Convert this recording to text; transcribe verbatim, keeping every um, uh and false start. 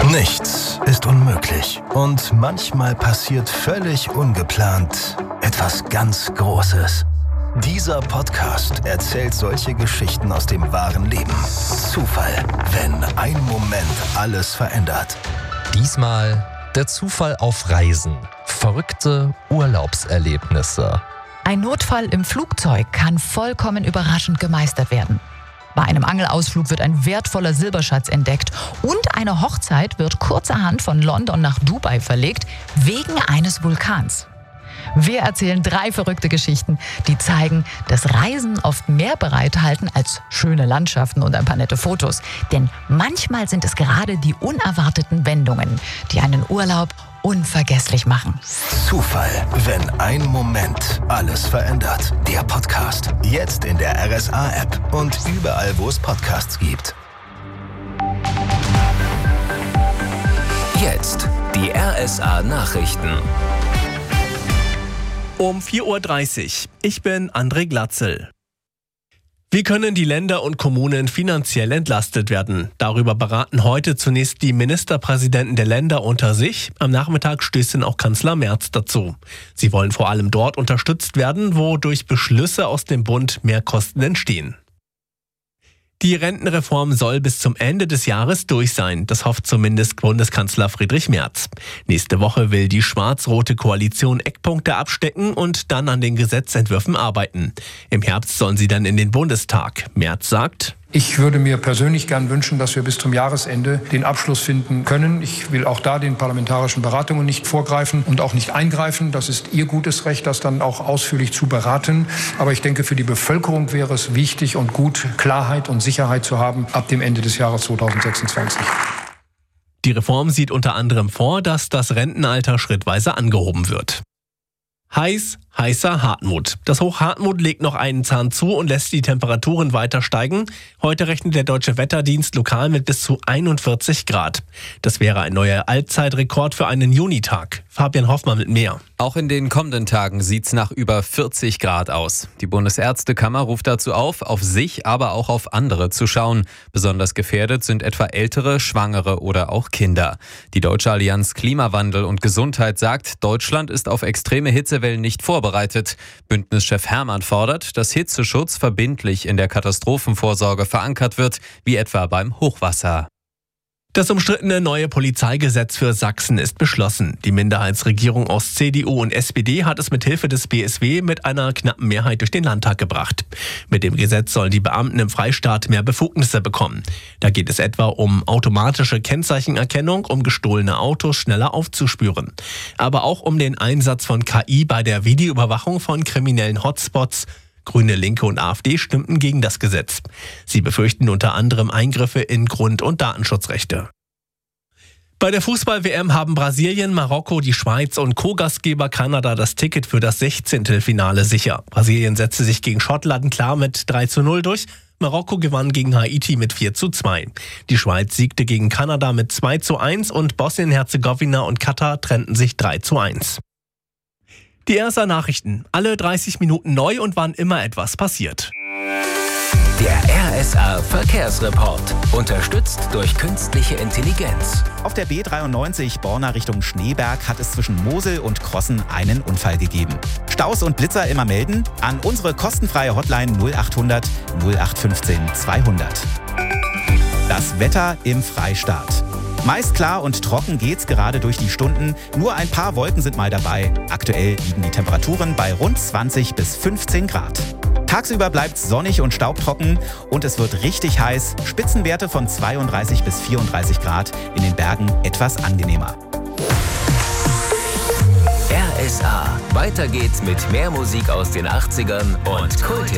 Nichts ist unmöglich und manchmal passiert völlig ungeplant etwas ganz Großes. Dieser Podcast erzählt solche Geschichten aus dem wahren Leben. Zufall, wenn ein Moment alles verändert. Diesmal der Zufall auf Reisen. Verrückte Urlaubserlebnisse. Ein Notfall im Flugzeug kann vollkommen überraschend gemeistert werden. Bei einem Angelausflug wird ein wertvoller Silberschatz entdeckt und eine Hochzeit wird kurzerhand von London nach Dubai verlegt, wegen eines Vulkans. Wir erzählen drei verrückte Geschichten, die zeigen, dass Reisen oft mehr bereithalten als schöne Landschaften und ein paar nette Fotos. Denn manchmal sind es gerade die unerwarteten Wendungen, die einen Urlaub unvergesslich machen. Zufall, wenn ein Moment alles verändert. Der Podcast. Jetzt in der R S A-App und überall, wo es Podcasts gibt. Jetzt die R S A-Nachrichten. Um vier Uhr dreißig. Ich bin André Glatzel. Wie können die Länder und Kommunen finanziell entlastet werden? Darüber beraten heute zunächst die Ministerpräsidenten der Länder unter sich. Am Nachmittag stößt dann auch Kanzler Merz dazu. Sie wollen vor allem dort unterstützt werden, wo durch Beschlüsse aus dem Bund mehr Kosten entstehen. Die Rentenreform soll bis zum Ende des Jahres durch sein. Das hofft zumindest Bundeskanzler Friedrich Merz. Nächste Woche will die schwarz-rote Koalition Eckpunkte abstecken und dann an den Gesetzentwürfen arbeiten. Im Herbst sollen sie dann in den Bundestag. Merz sagt: Ich würde mir persönlich gern wünschen, dass wir bis zum Jahresende den Abschluss finden können. Ich will auch da den parlamentarischen Beratungen nicht vorgreifen und auch nicht eingreifen. Das ist Ihr gutes Recht, das dann auch ausführlich zu beraten. Aber ich denke, für die Bevölkerung wäre es wichtig und gut, Klarheit und Sicherheit zu haben ab dem Ende des Jahres zweitausendsechsundzwanzig. Die Reform sieht unter anderem vor, dass das Rentenalter schrittweise angehoben wird. Heiß, heißer Hartmut. Das Hoch Hartmut legt noch einen Zahn zu und lässt die Temperaturen weiter steigen. Heute rechnet der Deutsche Wetterdienst lokal mit bis zu einundvierzig Grad. Das wäre ein neuer Allzeitrekord für einen Junitag. Fabian Hoffmann mit mehr. Auch in den kommenden Tagen sieht's nach über vierzig Grad aus. Die Bundesärztekammer ruft dazu auf, auf sich, aber auch auf andere zu schauen. Besonders gefährdet sind etwa Ältere, Schwangere oder auch Kinder. Die Deutsche Allianz Klimawandel und Gesundheit sagt, Deutschland ist auf extreme Hitzewellen nicht vorbereitet. Bündnischef Hermann fordert, dass Hitzeschutz verbindlich in der Katastrophenvorsorge verankert wird, wie etwa beim Hochwasser. Das umstrittene neue Polizeigesetz für Sachsen ist beschlossen. Die Minderheitsregierung aus C D U und S P D hat es mit Hilfe des B S W mit einer knappen Mehrheit durch den Landtag gebracht. Mit dem Gesetz sollen die Beamten im Freistaat mehr Befugnisse bekommen. Da geht es etwa um automatische Kennzeichenerkennung, um gestohlene Autos schneller aufzuspüren. Aber auch um den Einsatz von K I bei der Videoüberwachung von kriminellen Hotspots. Grüne, Linke und AfD stimmten gegen das Gesetz. Sie befürchten unter anderem Eingriffe in Grund- und Datenschutzrechte. Bei der Fußball-W M haben Brasilien, Marokko, die Schweiz und Co-Gastgeber Kanada das Ticket für das Sechzehntelfinale sicher. Brasilien setzte sich gegen Schottland klar mit drei zu null durch. Marokko gewann gegen Haiti mit vier zu zwei. Die Schweiz siegte gegen Kanada mit zwei zu eins und Bosnien-Herzegowina und Katar trennten sich drei zu eins. Die R S A-Nachrichten. Alle dreißig Minuten neu und wann immer etwas passiert. Der R S A-Verkehrsreport. Unterstützt durch künstliche Intelligenz. Auf der B dreiundneunzig Borna Richtung Schneeberg hat es zwischen Mosel und Krossen einen Unfall gegeben. Staus und Blitzer immer melden an unsere kostenfreie Hotline null achthundert nullachtfünfzehn zweihundert. Das Wetter im Freistaat. Meist klar und trocken geht's gerade durch die Stunden. Nur ein paar Wolken sind mal dabei. Aktuell liegen die Temperaturen bei rund zwanzig bis fünfzehn Grad. Tagsüber bleibt's sonnig und staubtrocken und es wird richtig heiß. Spitzenwerte von zweiunddreißig bis vierunddreißig Grad, in den Bergen etwas angenehmer. R S A. Weiter geht's mit mehr Musik aus den achtzigern und Kulthits.